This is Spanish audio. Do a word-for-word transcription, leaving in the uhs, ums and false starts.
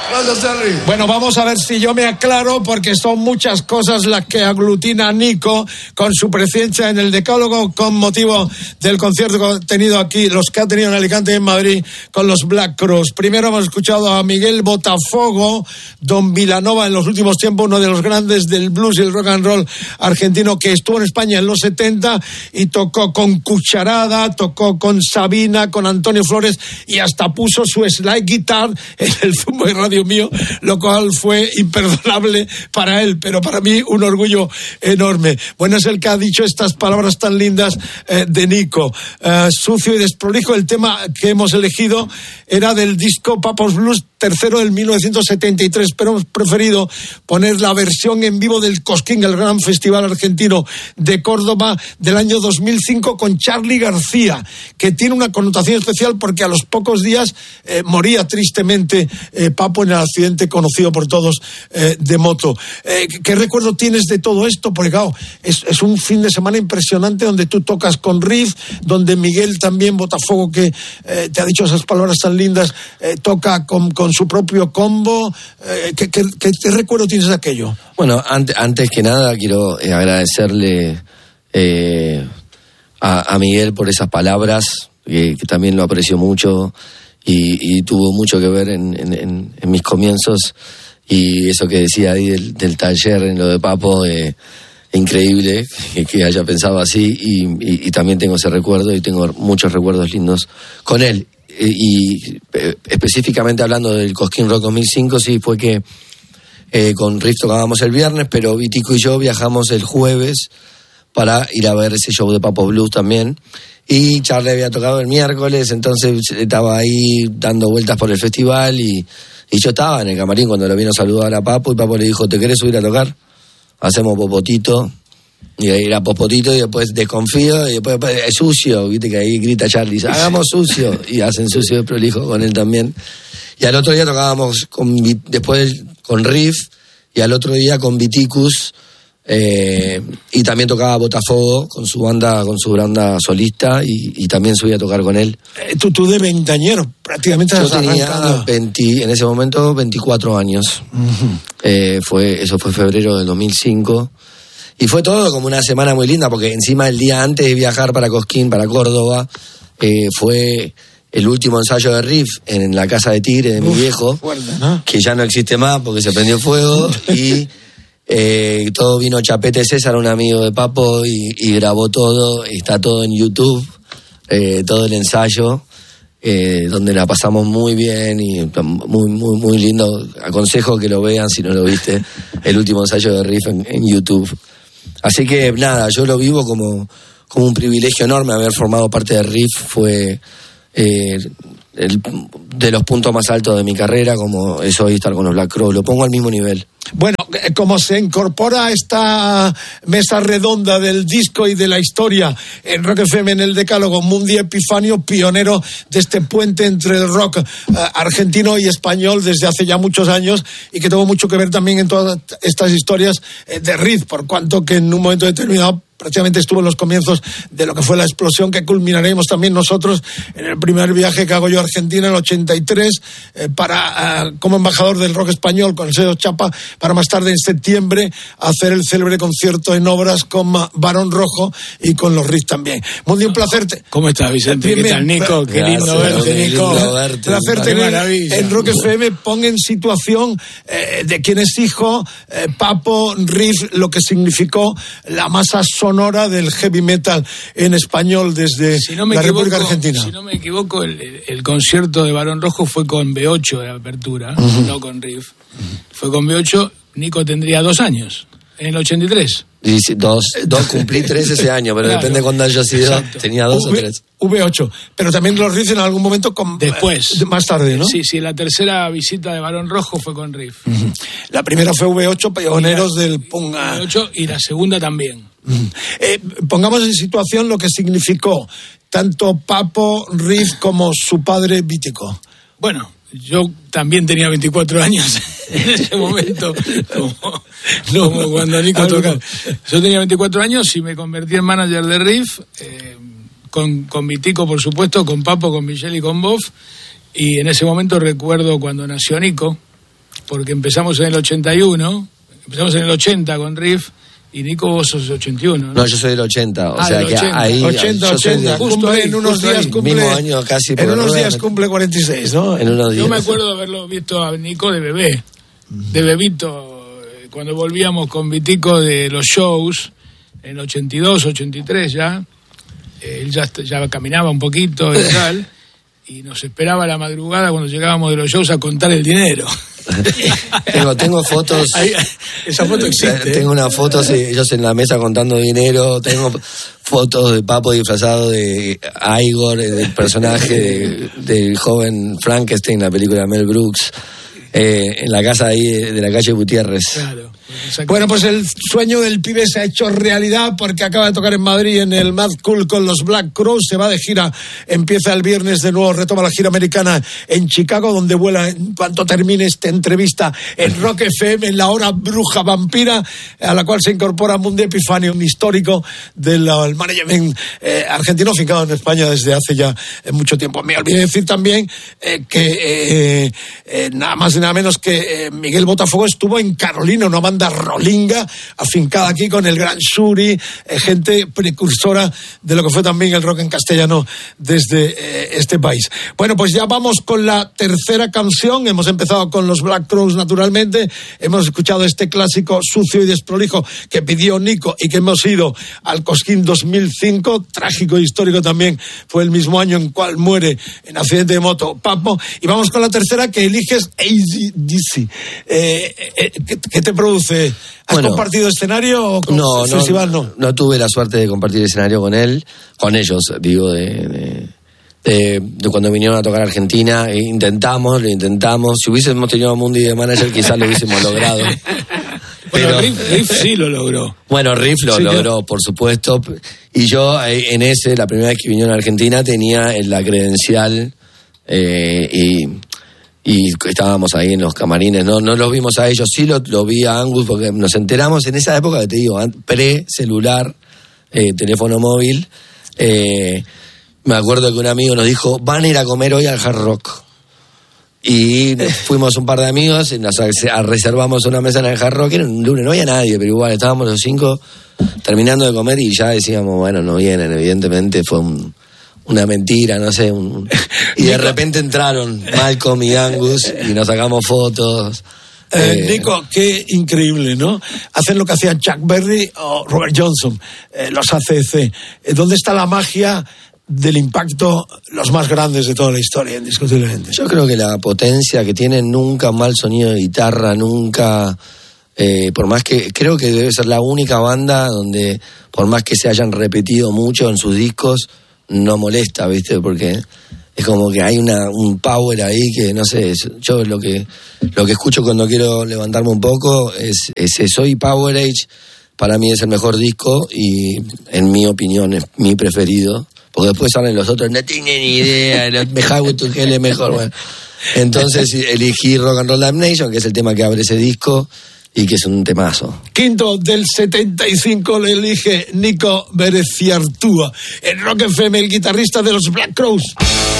Gracias, Charlie. Bueno, vamos a ver si yo me aclaro, porque son muchas cosas las que aglutina Nico con su presencia en el Decálogo con motivo del concierto que ha tenido aquí, los que ha tenido en Alicante y en Madrid con los Black Crowes. Primero hemos escuchado a Miguel Botafogo, Don Vilanova en los últimos tiempos, uno de los grandes del blues y el rock and roll argentino, que estuvo en España en los setenta y tocó con Cucharada, tocó con Sabina, con Antonio Flores y hasta puso su slide guitar en el zumo de Radio Mío, lo cual fue imperdonable para él, pero para mí un orgullo enorme. Bueno, es el que ha dicho estas palabras tan lindas eh, de Nico. Eh, sucio y desprolijo. El tema que hemos elegido era del disco Papos Blues tercero del mil novecientos setenta y tres, pero hemos preferido poner la versión en vivo del Cosquín, el gran festival argentino de Córdoba del año dos mil cinco, con Charly García, que tiene una connotación especial porque a los pocos días eh, moría tristemente eh, Papo en el accidente conocido por todos eh, de moto. Eh, ¿Qué recuerdo tienes de todo esto? Porque claro, es, es un fin de semana impresionante donde tú tocas con Riff, donde Miguel también, Botafogo, que eh, te ha dicho esas palabras tan lindas, eh, toca con, con su propio combo. Eh, ¿qué, qué, qué, ¿Qué recuerdo tienes de aquello? Bueno, antes, antes que nada quiero eh, agradecerle eh, a, a Miguel por esas palabras, que, que también lo aprecio mucho. Y, y tuvo mucho que ver en, en, en mis comienzos, y eso que decía ahí del, del taller en lo de Papo, eh, increíble que, que haya pensado así, y, y, y también tengo ese recuerdo y tengo muchos recuerdos lindos con él. Eh, y eh, específicamente hablando del Cosquín Rock dos mil cinco, sí, fue que eh, con Riff tocábamos el viernes, pero Vitico y yo viajamos el jueves para ir a ver ese show de Papo Blues también. Y Charlie había tocado el miércoles, entonces estaba ahí dando vueltas por el festival y, y yo estaba en el camarín cuando lo vino a saludar a Papo, y Papo le dijo, ¿te querés subir a tocar? Hacemos popotito. Y ahí era popotito y después desconfío y después, después es sucio, viste que ahí grita Charlie, dice, hagamos sucio, y hacen sucio de prolijo con él también. Y al otro día tocábamos con, después con Riff, y al otro día con Viticus. Eh, y también tocaba Botafogo con su banda, con su banda solista, y, y también subí a tocar con él. Eh, tú, tú de veinteañero, prácticamente. Yo tenía veinte, en ese momento veinticuatro años. Uh-huh. Eh, fue, eso fue febrero del dos mil cinco. Y fue todo como una semana muy linda, porque encima el día antes de viajar para Cosquín, para Córdoba, eh, fue el último ensayo de Riff en la casa de Tigre de mi Uf, viejo, fuerte, ¿no? Que ya no existe más porque se prendió fuego. y Eh, todo vino Chapete César, un amigo de Papo, y, y grabó todo, está todo en YouTube, eh, todo el ensayo, eh, donde la pasamos muy bien y muy, muy, muy lindo. Aconsejo que lo vean si no lo viste, el último ensayo de Riff en, en YouTube. Así que nada, yo lo vivo como, como un privilegio enorme haber formado parte de Riff. Fue eh, el, de los puntos más altos de mi carrera, como es hoy estar con los Black Crowes, lo pongo al mismo nivel. Bueno, como se incorpora a esta mesa redonda del disco y de la historia en Rock F M en el Decálogo, Mundi Epifanio, pionero de este puente entre el rock uh, argentino y español desde hace ya muchos años, y que tuvo mucho que ver también en todas estas historias eh, de Riff, por cuanto que en un momento determinado prácticamente estuvo en los comienzos de lo que fue la explosión que culminaremos también nosotros en el primer viaje que hago yo a Argentina en el ochenta y tres, eh, para, uh, como embajador del rock español con el sello Chapa, para más tarde en septiembre hacer el célebre concierto en Obras con Barón Rojo y con los Riff también. Muy bien, un placer. ¿Cómo estás, Vicente? Bien, ¿Qué tal, Nico? Qué lindo Gracias, verte, Nico. Lindo verte. Placer tener en Rock F M. Pon en situación eh, de quién es hijo, eh, Papo, Riff, lo que significó la masa sonora del heavy metal en español desde si no me la equivoco, República Argentina. Si no me equivoco, el, el, el concierto de Barón Rojo fue con B ocho de apertura, uh-huh. no con Riff. Uh-huh. Fue con B ocho, Nico tendría dos años, en el ochenta y tres. Y dos, dos cumplí tres ese año, pero claro, depende de cuándo haya sido, exacto. Tenía dos v, o tres. V ocho, pero también los Riff en algún momento con, después, eh, más tarde, ¿no? Sí, sí, la tercera visita de Barón Rojo fue con Riff. Uh-huh. La primera fue V ocho, pioneros la, del Punga. V ocho y la segunda también. Uh-huh. Eh, pongamos en situación lo que significó tanto Papo, Riff como su padre Vitico. Bueno, yo también tenía veinticuatro años en ese momento, como, no, como cuando Nico tocaba. Yo tenía veinticuatro años y me convertí en manager de Riff, eh, con, con Vitico, por supuesto, con Papo, con Michelle y con Bob. Y en ese momento recuerdo cuando nació Nico, porque empezamos en el ochenta y uno, empezamos en el ochenta con Riff, y Nico, vos sos ochenta y uno, ¿no? No, yo soy del ochenta, o ah, sea que ochenta. ahí... ochenta, ochenta, de, justo ahí, en unos días ahí. cumple... Mismo año casi. En unos días cumple cuarenta y seis, ¿no? En unos días. Yo me acuerdo de haberlo visto a Nico de bebé, de bebito, cuando volvíamos con Vitico de los shows, en ochenta y dos, ochenta y tres ya, él ya, ya caminaba un poquito y tal, y nos esperaba a la madrugada cuando llegábamos de los shows a contar el dinero. tengo, tengo fotos. Ahí, esa foto existe. Tengo unas fotos, ellos en la mesa contando dinero. Tengo fotos de Papo disfrazado de Igor, del personaje de, del joven Frankenstein, la película de Mel Brooks, eh, en la casa ahí de la calle Gutiérrez. Claro. Bueno, pues el sueño del pibe se ha hecho realidad porque acaba de tocar en Madrid en el Mad Cool con los Black Crowes, se va de gira, empieza el viernes de nuevo, retoma la gira americana en Chicago, donde vuela en cuanto termine esta entrevista en Rock F M, en la hora bruja vampira, a la cual se incorpora Mundi Epifani, un histórico del el management eh, argentino fincado en España desde hace ya eh, mucho tiempo. Me olvidé decir también eh, que eh, eh, nada más y nada menos que eh, Miguel Botafogo estuvo en Carolina, una banda rolinga, afincada aquí con el gran Suri, eh, gente precursora de lo que fue también el rock en castellano desde eh, este país. Bueno, pues ya vamos con la tercera canción. Hemos empezado con los Black Crowes, naturalmente. Hemos escuchado este clásico sucio y desprolijo que pidió Nico y que hemos ido al Cosquín dos mil cinco, trágico e histórico también. Fue el mismo año en cual muere en accidente de moto Papo. Y vamos con la tercera que eliges, A C D C. Eh, eh, ¿qué, ¿Qué te produce? ¿Has bueno, compartido escenario o con no, no, festival? No, no tuve la suerte de compartir escenario con él, con ellos, digo, de, de, de, de cuando vinieron a tocar a Argentina. E intentamos, lo intentamos. Si hubiésemos tenido a Mundi de manager, quizás lo hubiésemos logrado. Bueno, Pero, Riff, Riff sí lo logró. Bueno, Riff lo sí, logró, claro. Por supuesto. Y yo, en ese, la primera vez que vinieron a Argentina, tenía la credencial eh, y... y estábamos ahí en los camarines, no no los vimos a ellos, sí lo, lo vi a Angus, porque nos enteramos en esa época, que te digo, pre-celular, eh, teléfono móvil. Eh, me acuerdo que un amigo nos dijo, van a ir a comer hoy al Hard Rock. Y fuimos un par de amigos, y nos reservamos una mesa en el Hard Rock, era un lunes, no había nadie, pero igual estábamos los cinco terminando de comer y ya decíamos, bueno, no vienen, evidentemente fue un... una mentira, no sé, un... y de repente entraron Malcolm y Angus y nos sacamos fotos. Eh, eh... Nico, qué increíble, ¿no? Hacen lo que hacían Chuck Berry o Robert Johnson, eh, los A C C. Eh, ¿Dónde está la magia del impacto, los más grandes de toda la historia, indiscutiblemente? Yo creo que la potencia que tienen, nunca mal sonido de guitarra, nunca... Eh, por más que... Creo que debe ser la única banda donde, por más que se hayan repetido mucho en sus discos, no molesta, ¿viste? Porque es como que hay una un power ahí que, no sé, yo lo que lo que escucho cuando quiero levantarme un poco es, es eso, y Power Age para mí es el mejor disco y en mi opinión es mi preferido, porque después salen los otros, no tienen ni idea, me Highway to Hell es mejor, bueno. Entonces elegí Rock and Roll Damnation, que es el tema que abre ese disco, y que es un temazo. Quinto del setenta y cinco le elige Nico Bereciartúa. En Rock F M, el guitarrista de los Black Crowes.